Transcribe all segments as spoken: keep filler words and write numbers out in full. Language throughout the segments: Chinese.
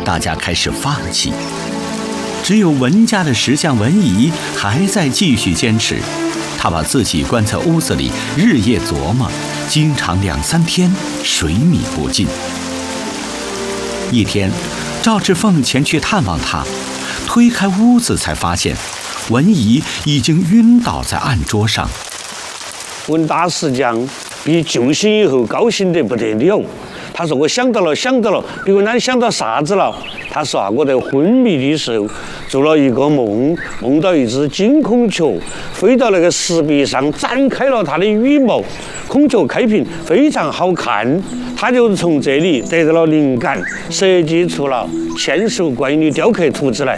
大家开始放弃。只有文家的石匠文夷还在继续坚持，他把自己关在屋子里，日夜琢磨，经常两三天水米不进。一天，赵志凤前去探望他，推开屋子才发现文夷已经晕倒在案桌上。 文大石匠比救醒以后高兴得不得了，他说：“我想到了，想到了。”别问他想到啥子了？他说啊，我在昏迷的时候做了一个梦，梦到一只金孔雀飞到那个石壁上，展开了它的羽毛，孔雀开屏非常好看。他就从这里得到了灵感，设计出了千手观音的雕刻图纸来。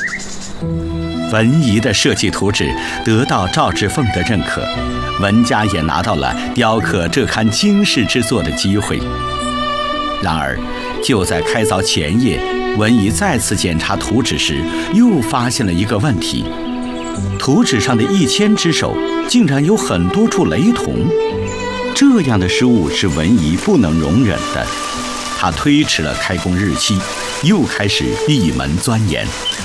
文夷的设计图纸得到赵志凤的认可，文家也拿到了雕刻这刊惊世之作的机会。然而，就在开凿前夜，文夷再次检查图纸时，又发现了一个问题：图纸上的一千只手竟然有很多处雷同。这样的失误是文夷不能容忍的，他推迟了开工日期，又开始闭门钻研。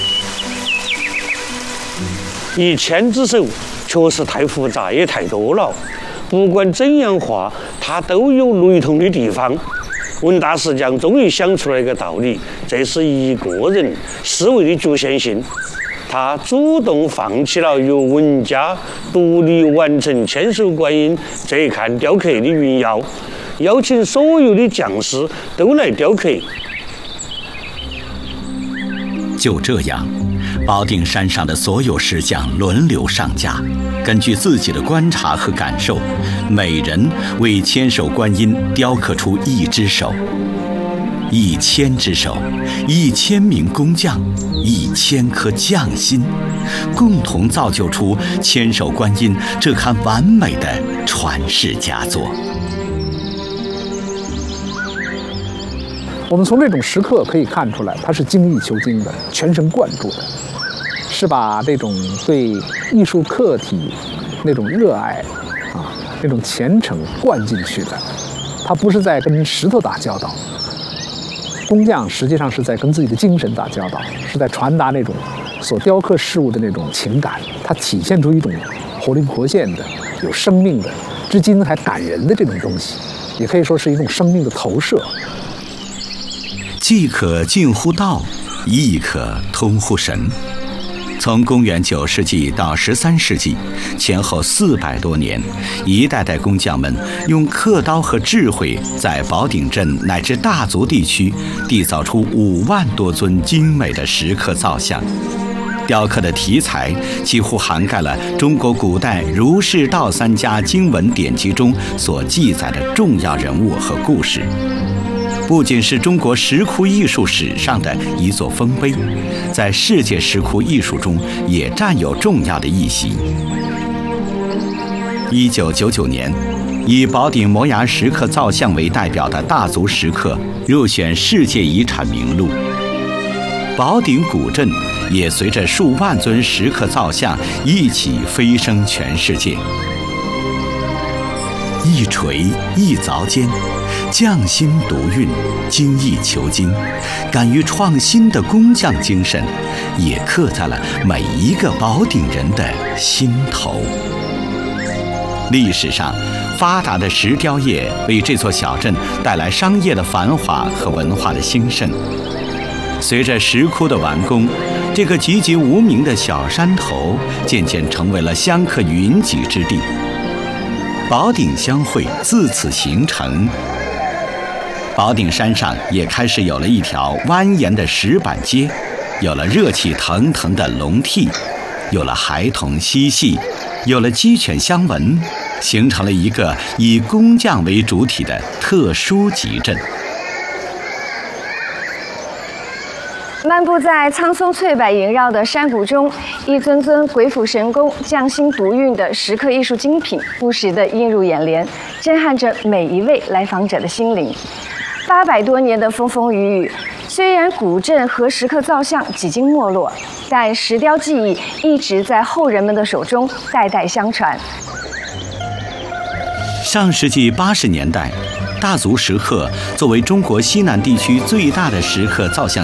一千只手确实太复杂，也太多了。不管怎样画，它都有雷同的地方。文大石匠终于想出了一个道理，这是一个人思维的局限性。他主动放弃了由文家独立完成千手观音这一刊雕刻的云耀，邀请所有的匠师都来雕刻。 就这样，保定山上的所有石匠轮流上架，根据自己的观察和感受，每人为千手观音雕刻出一只手。一千只手，一千名工匠，一千颗匠心，共同造就出千手观音这刊完美的传世佳作。 我们从这种石刻可以看出来，他是精益求精的，全神贯注的，是把这种对艺术课题那种热爱啊，那种虔诚灌进去的。他不是在跟石头打交道，工匠实际上是在跟自己的精神打交道，是在传达那种所雕刻事物的那种情感。它体现出一种活灵活现的、有生命的、至今还感人的这种东西，也可以说是一种生命的投射。 既可近乎道，亦可通乎神。从公元九世纪到十三世纪，前后四百多年，一代代工匠们用刻刀和智慧，在保定镇乃至大足地区缔造出五万多尊精美的石刻造像。雕刻的题材几乎涵盖了中国古代儒释道三家经文典籍中所记载的重要人物和故事。不仅是中国石窟艺术史上的一座丰碑，在世界石窟艺术中也占有重要的一席。一九九九年，以保定摩崖石刻造像为代表的大足石刻入选世界遗产名录。保定古镇也随着数万尊石刻造像一起飞升全世界。一锤一凿间，匠心独运，精益求精，敢于创新的工匠精神，也刻在了每一个保定人的心头。历史上，发达的石雕业为这座小镇带来商业的繁华和文化的兴盛。随着石窟的完工，这个籍籍无名的小山头渐渐成为了香客云集之地。保定相会自此形成，保定山上也开始有了一条蜿蜒的石板街，有了热气腾腾的龙屉，有了孩童嬉戏，有了鸡犬相闻，形成了一个以工匠为主体的特殊集镇。 漫步在苍松翠柏萦绕的山谷中，一尊尊鬼斧神工、匠心独运的石刻艺术精品不时地映入眼帘，震撼着每一位来访者的心灵。八百多年的风风雨雨，虽然古镇和石刻造像几经没落，但石雕技艺一直在后人们的手中代代相传。 上世纪八十年代，大足石刻作为中国西南地区最大的石刻造像